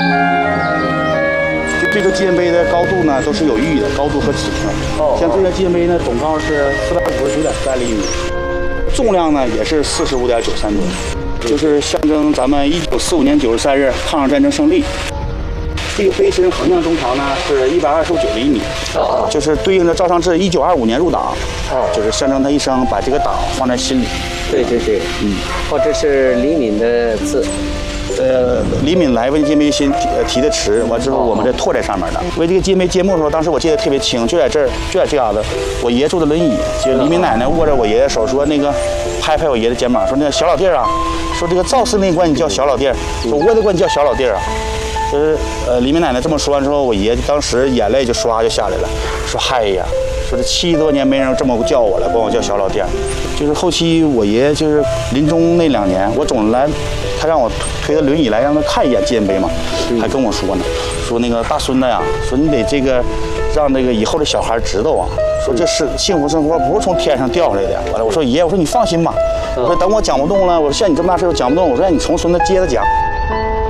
这个纪念碑的高度呢都是有寓意的，高度和尺寸。像这个纪念碑呢，总高是459.3厘米，重量呢也是45.93吨，就是象征咱们1945年9月3日抗日战争胜利。这个碑身横向中长呢是129厘米，就是对应着赵尚志1925年入党，就是象征他一生把这个党放在心里。 对，或者是李敏的字。 李敏来为纪念碑新题的词，完之后我们再拓在上面的。为这个纪念碑揭幕的时候，当时我记得特别清，就在这儿，就在这嘎子，我爷爷坐的轮椅，就李敏奶奶握着我爷爷手说那个拍拍我爷爷的肩膀，说那个小老弟儿啊，说这个赵司令管你叫小老弟儿，说我也得管你叫小老弟儿啊。就是李敏奶奶这么说完之后，我爷爷当时眼泪就唰就下来了，说嗨呀，说这70多年没人这么叫我了，管我叫小老弟儿。就是后期我爷爷就是临终那2年，我总来，他让我推着轮椅来让他看一眼纪念碑嘛，还跟我说呢，说那个大孙子呀，说你得这个让这个以后的小孩知道啊，说这是幸福生活不是从天上掉下来的。完了我说爷爷，我说你放心吧，我说等我讲不动了，我说像你这么大岁数讲不动，我说让你从孙子接着讲。